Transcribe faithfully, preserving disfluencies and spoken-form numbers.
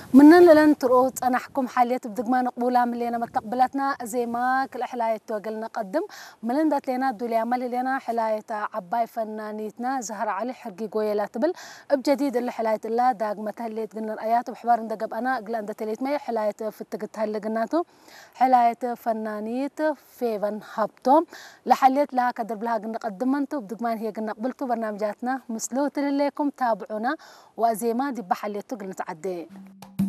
منن لن ترو أنحكم حالية بدقمان قبولا من لينا متقبلاتنا زي ما كل حلاية توقلنا قدم منن دات لينا دولي عمل لينا حلاية عباي فنانيتنا زهر علي حرقي قوية لا تبل بجديد اللي حلاية الله داق متهليت قلنا الآيات وبحبار ندقب أنا قلان داتليت مي حلاية في التقت هل قلناتو حلاية فنانيت فيفن هابتو لحليت لها كدرب لها قلنا قدمنتو بدقمان هي قلنا قبلتو برنامجاتنا مسلوت لكم تابعونا وزي ما دي بحليتو قلنا تعدي